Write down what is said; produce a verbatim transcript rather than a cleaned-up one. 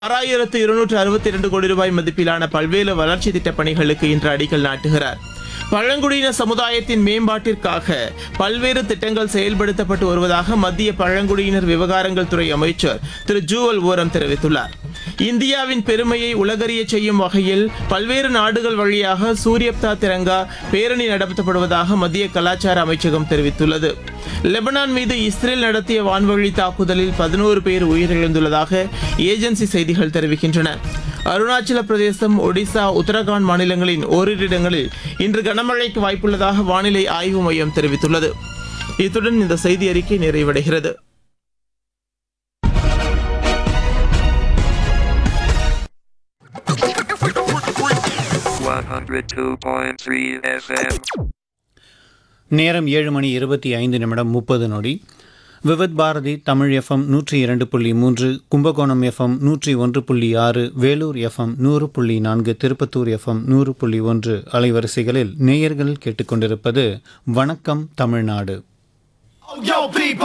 ஆறாயிரத்து இருநூற்று அறுபத்தி இரண்டு கோடி ரூபாய் மதிப்பிலான பல்வேறு வளர்ச்சி திட்டப் பணிகளுக்கு இன்று அடிக்கல் நாட்டுகிறார். பழங்குடியின சமுதாயத்தின் மேம்பாட்டிற்காக பல்வேறு திட்டங்கள் செயல்படுத்தப்பட்டு வருவதாக மத்திய பழங்குடியினர் விவகாரங்கள் துறை அமைச்சர் திரு ஜூவல் ஓரம் தெரிவித்துள்ளார். இந்தியாவின் பெருமையை உலகறியச் செய்யும் வகையில் பல்வேறு நாடுகள் வழியாக சூரியப்தா திரங்கா பேரணி நடத்தப்படுவதாக மத்திய கலாச்சார அமைச்சகம் தெரிவித்துள்ளது. லெபனான் மீது இஸ்ரேல் நடத்திய வான்வழி தாக்குதலில் பதினோரு பேர் உயிரிழந்துள்ளதாக ஏஜென்சி செய்திகள் தெரிவிக்கின்றன. அருணாச்சல பிரதேசம், ஒடிசா, உத்தரகாண்ட் மாநிலங்களின் ஓரிரு இடங்களில் இன்று கனமழைக்கு வாய்ப்புள்ளதாக வானிலை ஆய்வு மையம் தெரிவித்துள்ளது. இத்துடன் இந்த செய்தி அறிக்கை நிறைவடைகிறது. one oh two point three F M. நேரம் ஏழு மணி இருபத்தி ஐந்து நிமிடம் முப்பது நொடி. விவித் பாரதி தமிழ் எஃப்எம் நூற்றி இரண்டு புள்ளி மூன்று, கும்பகோணம் எஃப்எம் நூற்றி ஒன்று புள்ளி ஆறு, வேலூர் எஃப்எம் நூறு புள்ளி நான்கு, திருப்பத்தூர் எஃப்எம் நூறு புள்ளி ஒன்று அலைவரிசைகளில் நேயர்கள் கேட்டுக்கொண்டிருப்பது வணக்கம் தமிழ்நாடு.